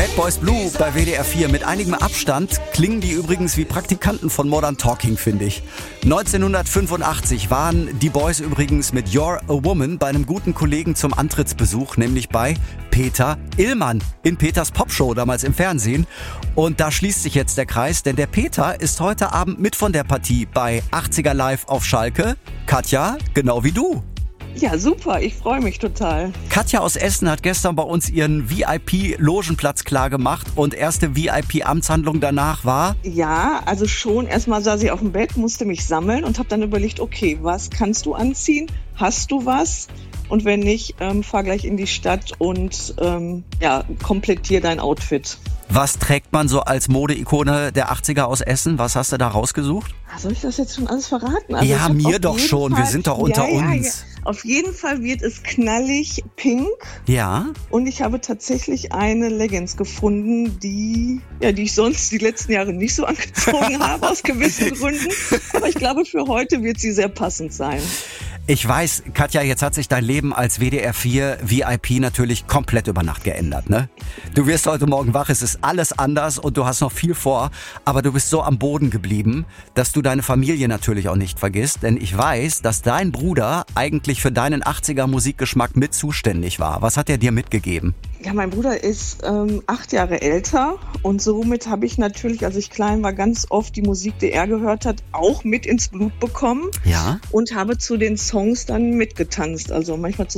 Bad Boys Blue bei WDR 4. Mit einigem Abstand klingen die übrigens wie Praktikanten von Modern Talking, finde ich. 1985 waren die Boys übrigens mit You're a Woman bei einem guten Kollegen zum Antrittsbesuch, nämlich bei Peter Illmann in Peters Popshow, damals im Fernsehen. Und da schließt sich jetzt der Kreis, denn der Peter ist heute Abend mit von der Partie bei 80er Live auf Schalke. Katja, genau wie du. Ja, super, ich freue mich total. Katja aus Essen hat gestern bei uns ihren VIP-Logenplatz klar gemacht und erste VIP-Amtshandlung danach war? Ja, also schon. Erstmal saß ich auf dem Bett, musste mich sammeln und habe dann überlegt, okay, was kannst du anziehen? Hast du was? Und wenn nicht, fahr gleich in die Stadt und komplettier dein Outfit. Was trägt man so als Modeikone der 80er aus Essen? Was hast du da rausgesucht? Soll ich das jetzt schon alles verraten? Also ja, mir doch schon. Wir sind doch unter uns. Ja. Auf jeden Fall wird es knallig pink. Ja. Und ich habe tatsächlich eine Leggings gefunden, die ich sonst die letzten Jahre nicht so angezogen habe, aus gewissen Gründen. Aber ich glaube, für heute wird sie sehr passend sein. Ich weiß, Katja, jetzt hat sich dein Leben als WDR 4 VIP natürlich komplett über Nacht geändert, ne? Du wirst heute Morgen wach, es ist alles anders und du hast noch viel vor, aber du bist so am Boden geblieben, dass du deine Familie natürlich auch nicht vergisst, denn ich weiß, dass dein Bruder eigentlich für deinen 80er Musikgeschmack mit zuständig war. Was hat er dir mitgegeben? Ja, mein Bruder ist 8 Jahre älter und somit habe ich natürlich, als ich klein war, ganz oft die Musik, die er gehört hat, auch mit ins Blut bekommen. Ja. Und habe zu den Songs dann mitgetanzt. Also manchmal